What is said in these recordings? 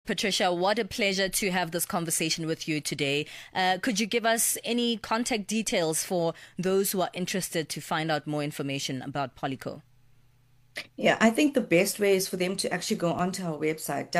Patricia, what a pleasure to have this conversation with you today. Could you give us any contact details for those who are interested to find out more information about Polyco? Yeah, I think the best way is for them to actually go onto our website,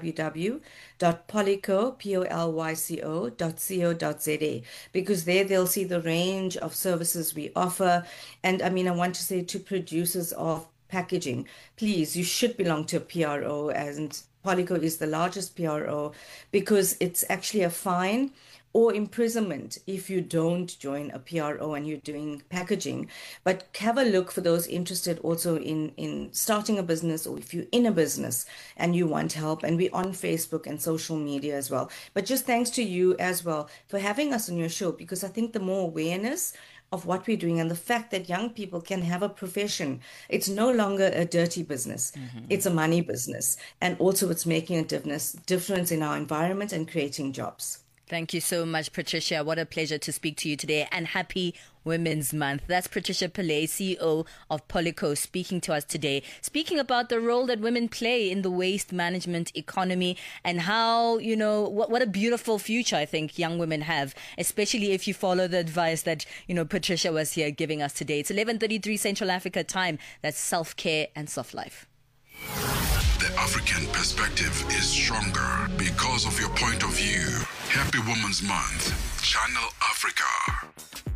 www.polyco.co.za, because there they'll see the range of services we offer. And I mean, I want to say to producers of packaging, please, you should belong to a PRO, and Polyco is the largest PRO because it's actually a fine or imprisonment if you don't join a PRO and you're doing packaging. But have a look for those interested also in starting a business, or if you're in a business and you want help. And we're on Facebook and social media as well. But just thanks to you as well for having us on your show, because I think the more awareness of what we're doing and the fact that young people can have a profession, it's no longer a dirty business. It's a money business. And also it's making a difference in our environment and creating jobs. Thank you so much, Patricia. What a pleasure to speak to you today, and happy Women's Month. That's Patricia Pillay, CEO of Polyco, speaking to us today, speaking about the role that women play in the waste management economy and how, what a beautiful future I think young women have, especially if you follow the advice that, Patricia was here giving us today. It's 11:33 Central Africa time. That's self-care and soft life. The African perspective is stronger because of your point of view. Happy Women's Month, Channel Africa.